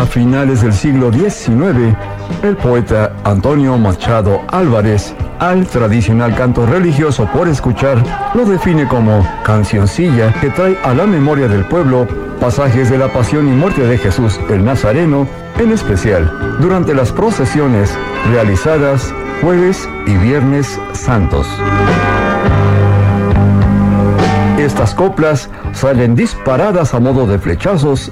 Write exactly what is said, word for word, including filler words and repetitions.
A finales del siglo diecinueve, el poeta Antonio Machado Álvarez, al tradicional canto religioso por escuchar, lo define como cancioncilla que trae a la memoria del pueblo pasajes de la pasión y muerte de Jesús el Nazareno, en especial durante las procesiones realizadas jueves y viernes santos. Estas coplas salen disparadas a modo de flechazos